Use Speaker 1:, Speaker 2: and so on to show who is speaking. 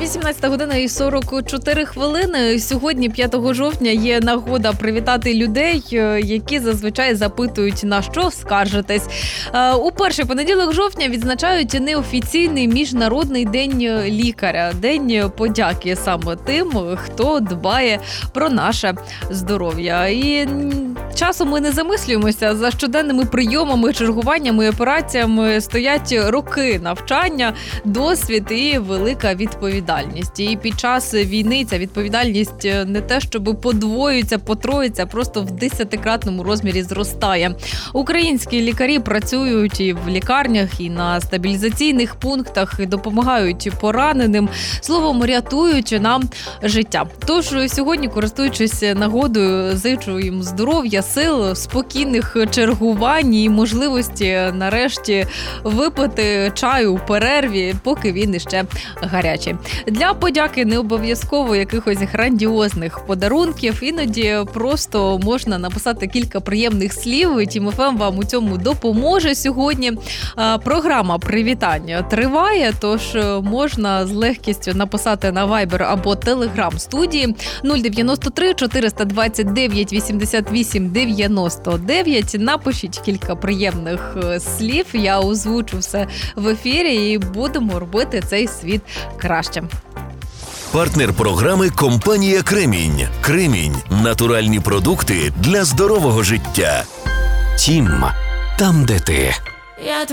Speaker 1: 18 година і 44 хвилини. Сьогодні, 5 жовтня, є нагода привітати людей, які зазвичай запитують, на що скаржитесь. У перший понеділок жовтня відзначають неофіційний Міжнародний день лікаря. День подяки саме тим, хто дбає про наше здоров'я. І часом ми не замислюємося, за щоденними прийомами, чергуваннями і операціями стоять роки навчання, досвід і велика відповідальність. І під час війни ця відповідальність не те, щоб подвоюється, потроїться, просто в 10-кратному розмірі зростає. Українські лікарі працюють і в лікарнях, і на стабілізаційних пунктах, і допомагають пораненим, словом, рятують нам життя. Тож сьогодні, користуючись нагодою, зичу їм здоров'я, сил, спокійних чергувань і можливості нарешті випити чаю у перерві, поки він іще гарячий. Для подяки не обов'язково якихось грандіозних подарунків, іноді просто можна написати кілька приємних слів, і Тім ФМ вам у цьому допоможе сьогодні. Програма привітання триває, тож можна з легкістю написати на Viber або Telegram студії 093 429 88 99. Напишіть кілька приємних слів, я озвучу все в ефірі і будемо робити цей світ кращим.
Speaker 2: Партнер програми – компанія «Кремінь». «Кремінь» – натуральні продукти для здорового життя. Тім – там, де ти.